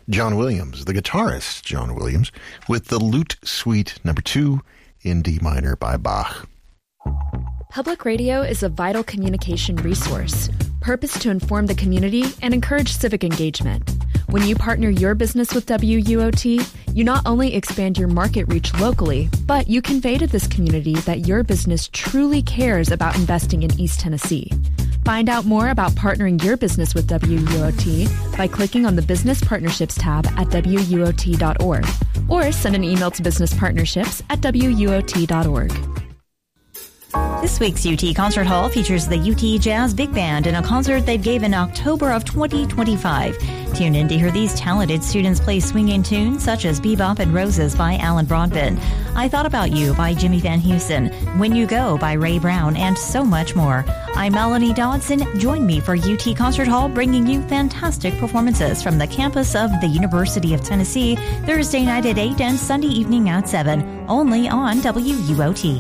John Williams, the guitarist John Williams, with the Lute Suite No. 2 in D minor by Bach. Public radio is a vital communication resource, purposed to inform the community and encourage civic engagement. When you partner your business with WUOT, you not only expand your market reach locally, but you convey to this community that your business truly cares about investing in East Tennessee. Find out more about partnering your business with WUOT by clicking on the Business Partnerships tab at WUOT.org or send an email to businesspartnerships@WUOT.org. This week's UT Concert Hall features the UT Jazz Big Band in a concert they gave in October of 2025. Tune in to hear these talented students play swinging tunes such as Bebop and Roses by Alan Broadbent, I Thought About You by Jimmy Van Heusen, When You Go by Ray Brown, and so much more. I'm Melanie Dodson. Join me for UT Concert Hall, bringing you fantastic performances from the campus of the University of Tennessee, Thursday night at 8 and Sunday evening at 7, only on WUOT.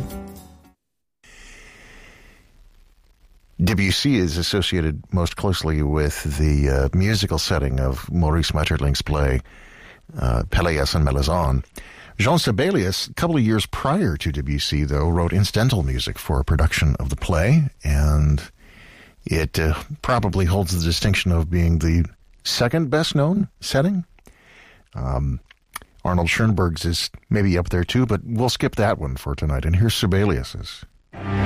Debussy is associated most closely with the musical setting of Maurice Maeterlinck's play, Pelléas and Melisande. Jean Sibelius, a couple of years prior to Debussy, though, wrote incidental music for a production of the play, and it probably holds the distinction of being the second best-known setting. Arnold Schoenberg's is maybe up there, too, but we'll skip that one for tonight, and here's Sibelius's.